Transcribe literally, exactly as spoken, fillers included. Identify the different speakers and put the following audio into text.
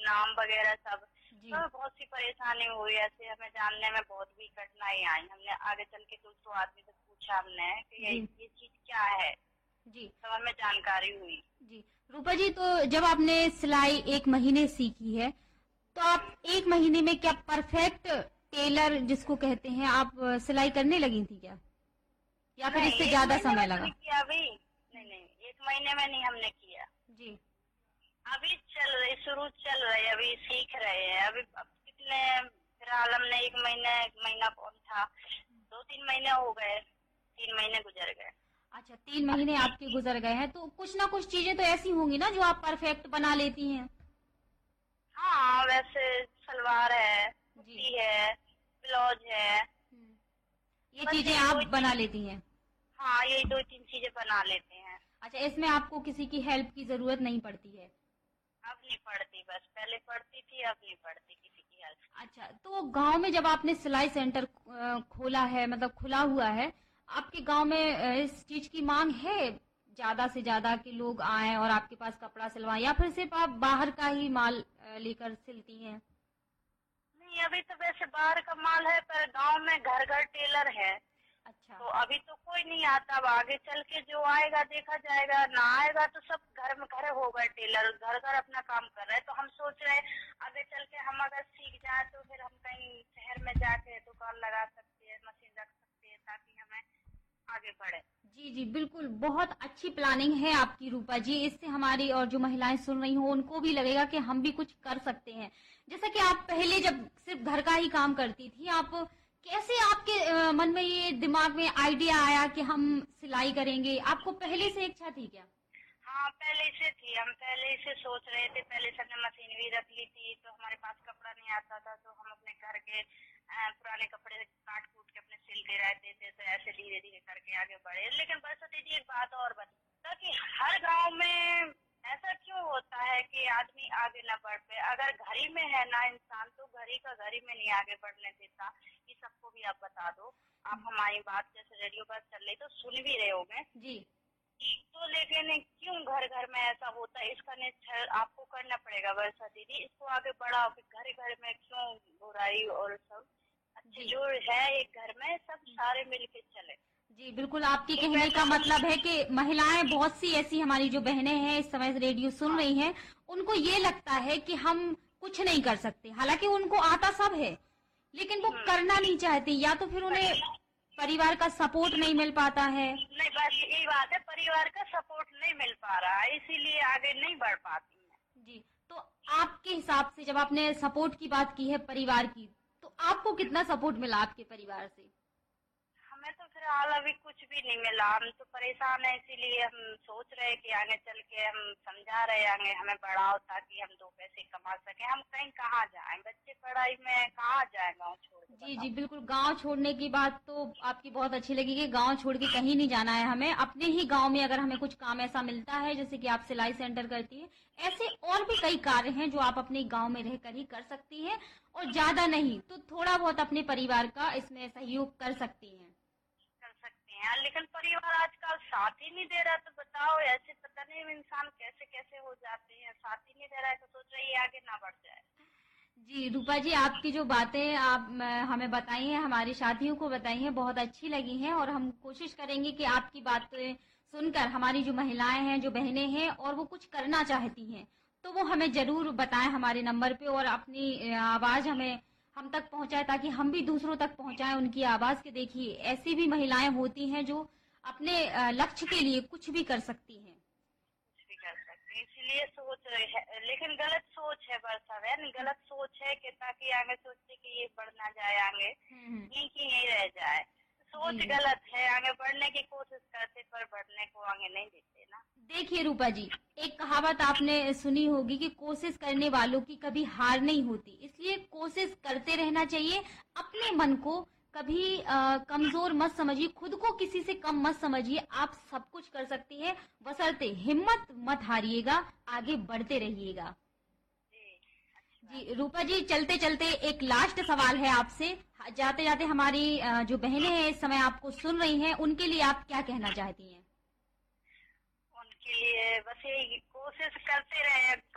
Speaker 1: नाम वगैरह सब,
Speaker 2: जी
Speaker 1: तो बहुत सी परेशानी हुई। ऐसे हमें जानने में बहुत भी कठिनाई आई। हमने आगे चल के दूसरों आदमी से पूछा हमने कि ये
Speaker 2: जी
Speaker 1: ये चीज क्या है,
Speaker 2: जी
Speaker 1: तो हमें जानकारी हुई।
Speaker 2: जी रूपा जी, तो जब आपने सिलाई एक महीने सीखी है, तो आप एक महीने में क्या परफेक्ट टेलर जिसको कहते हैं आप अ, सिलाई करने लगी थी क्या, या फिर
Speaker 1: नहीं,
Speaker 2: इससे
Speaker 1: एक
Speaker 2: ज्यादा
Speaker 1: महीने
Speaker 2: समय
Speaker 1: में तो
Speaker 2: लगा?
Speaker 1: नहीं किया अभी। नहीं नहीं, एक महीने में नहीं हमने किया।
Speaker 2: जी
Speaker 1: अभी चल रही, शुरू चल रही, अभी सीख रहे हैं। अभी अब कितने, फिलहाल हमने एक महीने, एक महीना कौन था, दो तीन महीने हो गए, तीन महीने गुजर गए।
Speaker 2: अच्छा, तीन महीने आपके गुजर गए हैं, तो कुछ ना कुछ चीजें तो ऐसी होंगी ना जो आप परफेक्ट बना लेती हैं।
Speaker 1: हाँ, वैसे सलवार है,
Speaker 2: जी
Speaker 1: कुर्ती है, ब्लाउज है,
Speaker 2: हम्म, ये
Speaker 1: बस
Speaker 2: चीजें
Speaker 1: यही
Speaker 2: आप
Speaker 1: दो
Speaker 2: बना
Speaker 1: चीज।
Speaker 2: लेती हैं।
Speaker 1: हाँ, यही दो तीन चीजें बना लेते हैं।
Speaker 2: अच्छा, इसमें आपको किसी की हेल्प की जरूरत नहीं पड़ती है?
Speaker 1: अब नहीं पड़ती, बस पहले पड़ती थी, अब नहीं पड़ती किसी की हेल्प की।
Speaker 2: अच्छा, तो गांव में जब आपने सिलाई सेंटर अ, खोला है, मतलब खुला हुआ है, आपके गांव में अ, इस चीज की मांग है ज्यादा से ज्यादा कि लोग आए और आपके पास कपड़ा सिलवाएं, या फिर सिर्फ आप बाहर का ही माल अ, लेकर सिलती हैं?
Speaker 1: नहीं, अभी तो वैसे बाहर का माल है, पर गांव में घर घर टेलर है।
Speaker 2: अच्छा
Speaker 1: तो अभी तो कोई नहीं आता। अब आगे चल के जो आएगा देखा जाएगा, ना आएगा तो सब घर में घर होगा, टेलर घर घर अपना काम कर रहे हैं। तो हम सोच रहे हैं आगे चल के हम अगर सीख जाए तो फिर हम कहीं शहर में जाके दुकान लगा सकते हैं, मशीन रख सकते हैं, ताकि हमें आगे बढ़े।
Speaker 2: जी जी बिल्कुल, बहुत अच्छी प्लानिंग है आपकी रूपा जी। इससे हमारी और जो महिलाएं सुन रही हो उनको भी लगेगा कि हम भी कुछ कर सकते हैं। जैसा कि आप पहले जब सिर्फ घर का ही काम करती थी, आप कैसे आपके अ, मन में ये दिमाग में आइडिया आया कि हम सिलाई करेंगे? आपको पहले से इच्छा थी क्या?
Speaker 1: हाँ, पहले से थी। हम पहले से सोच रहे थे। पहले से हमने मशीन भी रख ली थी, तो हमारे पास कपड़ा नहीं आता था, तो हम अपने घर के अ, पुराने कपड़े काट कूट के अपने सिलते रहते थे। तो ऐसे धीरे धीरे करके आगे बढ़े। लेकिन बस दीदी एक बात और बता कि हर गांव में ऐसा क्यों होता है कि आदमी आगे न बढ़ पाए? अगर घर ही में है ना इंसान, तो घर ही का घर ही में नहीं आगे बढ़ने देता। ये सबको भी आप बता दो। आप हमारी बात जैसे रेडियो पर चल रही तो सुन भी रहे होंगे।
Speaker 2: जी
Speaker 1: तो लेकिन क्यों घर घर में ऐसा होता है? इसका निश्चय आपको करना पड़ेगा वर्षा दीदी। इसको आगे बढ़ाओ कि घर घर में क्यों बुराई और सब अच्छे
Speaker 2: जी
Speaker 1: जो है एक घर में सब सारे मिलके चले।
Speaker 2: जी बिल्कुल, आपके
Speaker 1: एक
Speaker 2: कहने
Speaker 1: वैसे
Speaker 2: का
Speaker 1: हम।
Speaker 2: मतलब है कि महिलाएं बहुत सी ऐसी हमारी जो बहनें हैं इस समय रेडियो सुन
Speaker 1: हाँ।
Speaker 2: रही हैं, उनको ये लगता है कि हम कुछ नहीं कर सकते। हालांकि उनको आता सब है, लेकिन वो
Speaker 1: हम्म।
Speaker 2: करना नहीं चाहती, या तो फिर उन्हें परिवार का सपोर्ट नहीं मिल पाता है।
Speaker 1: नहीं, बस यही बात है, परिवार का सपोर्ट नहीं मिल पा रहा है, इसीलिए आगे नहीं बढ़ पाती मैं।
Speaker 2: जी, तो आपके हिसाब से जब आपने सपोर्ट की बात की है परिवार की, तो आपको कितना सपोर्ट मिला आपके परिवार से?
Speaker 1: हमें तो फिलहाल अभी कुछ भी नहीं मिला। हम तो परेशान है, इसीलिए हम सोच रहे हैं कि आगे चल के हम समझा रहे हैं आगे हमें बढ़ाओ, ताकि हम दो पैसे कमा सके। हम कहीं कहाँ जाएं, बच्चे पढ़ाई में कहाँ जाए गाँव छोड़ के,
Speaker 2: जी
Speaker 1: बताओ।
Speaker 2: जी बिल्कुल, गांव छोड़ने की बात तो आपकी बहुत अच्छी लगी कि गांव छोड़ के कहीं नहीं जाना है हमें। अपने ही गांव में अगर हमें कुछ काम ऐसा मिलता है, जैसे कि आप सिलाई सेंटर करती है, ऐसे और भी कई कार्य हैं जो आप अपने गांव में रहकर ही कर सकती हैं, और ज्यादा नहीं तो थोड़ा बहुत अपने परिवार का इसमें सहयोग कर सकती हैं।
Speaker 1: कर सकते हैं, लेकिन परिवार आजकल साथ ही नहीं दे रहा। तो बताओ, ऐसे पता नहीं इंसान कैसे कैसे हो जाते हैं। साथ ही नहीं दे रहा है तो सोच रही है आगे ना बढ़ जाए।
Speaker 2: जी रूपा जी, आपकी जो बातें आप अ, हमें बताई हैं, हमारी साथियों को बताई हैं, बहुत अच्छी लगी हैं, और हम कोशिश करेंगे कि आपकी बातें सुनकर हमारी जो महिलाएं हैं, जो बहनें हैं और वो कुछ करना चाहती हैं, तो वो हमें जरूर बताएं हमारे नंबर पे, और अपनी अ, आवाज हमें हम तक पहुंचाए, ताकि हम भी दूसरों तक पहुंचाएं उनकी आवाज के। देखिए, ऐसी भी महिलाएं होती हैं जो अपने अ, लक्ष्य के लिए कुछ भी कर सकती हैं।
Speaker 1: कुछ भी कर सकते हैं, इसीलिए सोच रहे हैं। लेकिन गलत सोच है वर्षा बहन, गलत सोच है कि ताकि आगे सोचते कि ये बढ़ ना जाए आगे,
Speaker 2: हम्म
Speaker 1: यहीं की यहीं रह जाए।
Speaker 2: जी
Speaker 1: सोच
Speaker 2: जी
Speaker 1: गलत है। आगे बढ़ने की कोशिश करते पर बढ़ने को आगे नहीं देते ना।
Speaker 2: देखिए रूपा जी, एक कहावत आपने सुनी होगी कि कोशिश करने वालों की कभी हार नहीं होती, इसलिए कोशिश करते रहना चाहिए। अपने मन को कभी अ, कमजोर मत समझिए, खुद को किसी से कम मत समझिए। आप सब कुछ कर सकती हैं, बशर्ते हिम्मत मत हारिएगा, आगे बढ़ते रहिएगा।
Speaker 1: जी, अच्छी बात
Speaker 2: जी
Speaker 1: है।
Speaker 2: रूपा जी, चलते चलते एक लास्ट सवाल है आपसे। जाते जाते हमारी अ, जो बहनें हैं इस समय आपको सुन रही हैं, उनके लिए आप क्या कहना चाहती हैं?
Speaker 1: उनके लिए बस यही कोशिश करते रहे।